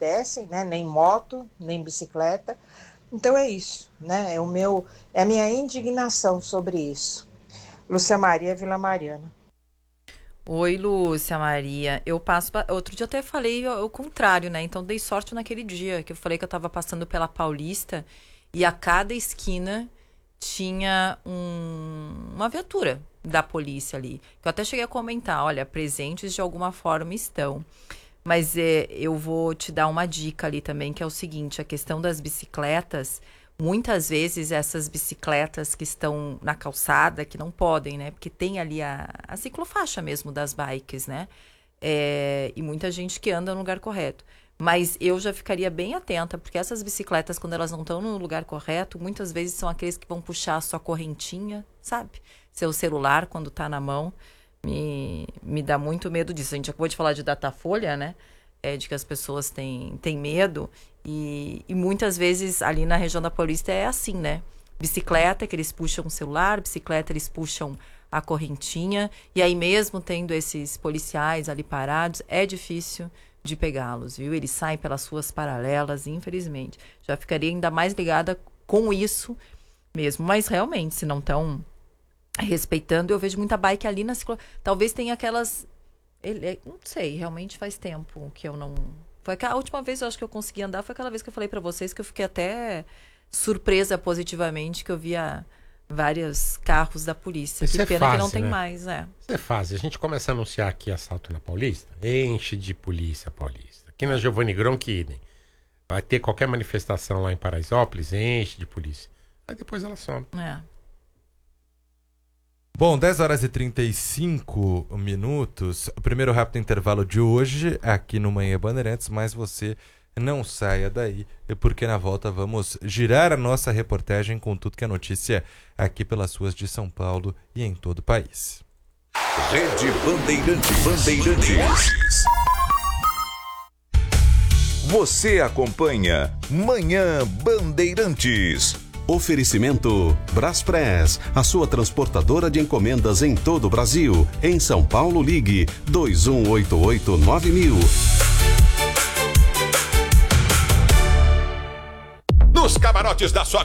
descem, né? Nem moto, nem bicicleta. Então é isso, né? É a minha indignação sobre isso. Lúcia Maria, Vila Mariana. Oi, Lúcia Maria. Eu passo. Outro dia eu até falei o contrário, né? Então dei sorte naquele dia que eu falei que eu tava passando pela Paulista e a cada esquina tinha uma viatura da polícia ali. Eu até cheguei a comentar: olha, presentes de alguma forma estão. Mas eu vou te dar uma dica ali também, que é o seguinte: a questão das bicicletas. Muitas vezes essas bicicletas que estão na calçada, que não podem, né? Porque tem ali a ciclofaixa mesmo das bikes, né? E muita gente que anda no lugar correto. Mas eu já ficaria bem atenta, porque essas bicicletas, quando elas não estão no lugar correto, muitas vezes são aqueles que vão puxar a sua correntinha, sabe? Seu celular, quando está na mão. Me dá muito medo disso. A gente acabou de falar de Datafolha, né? De que as pessoas têm medo. E muitas vezes ali na região da Paulista é assim, né? Bicicleta, que eles puxam o celular, bicicleta, eles puxam a correntinha. E aí mesmo tendo esses policiais ali parados, é difícil de pegá-los, viu? Eles saem pelas ruas paralelas, infelizmente. Já ficaria ainda mais ligada com isso mesmo. Mas realmente, se não estão respeitando, eu vejo muita bike ali na ciclo. Talvez tenha aquelas... não sei, realmente faz tempo que eu não... Foi a última vez eu acho que eu consegui andar, foi aquela vez que eu falei pra vocês que eu fiquei até surpresa positivamente, que eu via vários carros da polícia. Isso que é pena fácil, que não tem né? mais, Isso é fácil. A gente começa a anunciar aqui assalto na Paulista, enche de polícia paulista. Aqui na Giovanni Gronchi, idem. Vai ter qualquer manifestação lá em Paraisópolis, enche de polícia. Aí depois ela some. Bom, 10 horas e 35 minutos. O primeiro rápido intervalo de hoje aqui no Manhã Bandeirantes, mas você não saia daí, porque na volta vamos girar a nossa reportagem com tudo que é notícia aqui pelas ruas de São Paulo e em todo o país. Rede Bandeirantes. Você acompanha Manhã Bandeirantes. Oferecimento Braspress, a sua transportadora de encomendas em todo o Brasil. Em São Paulo, ligue 2188-9000. Nos camarotes da sua